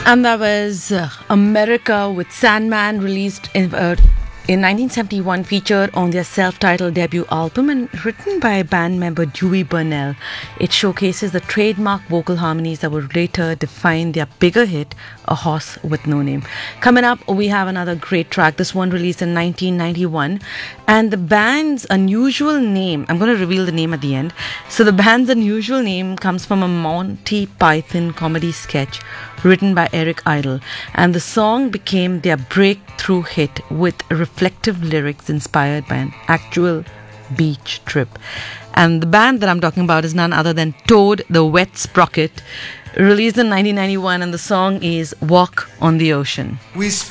And that was America with Sandman, released in 1971, featured on their self-titled debut album and written by band member Dewey Burnell. It showcases the trademark vocal harmonies that would later define their bigger hit, A Horse with No Name. Coming up, we have another great track, this one released in 1991, and the band's unusual name, I'm going to reveal the name at the end. So the band's unusual name comes from a Monty Python comedy sketch written by Eric Idle, and the song became their breakthrough hit with reflective lyrics inspired by an actual beach trip. And the band that I'm talking about is none other than Toad the Wet Sprocket, released in 1991, and the song is Walk on the Ocean. We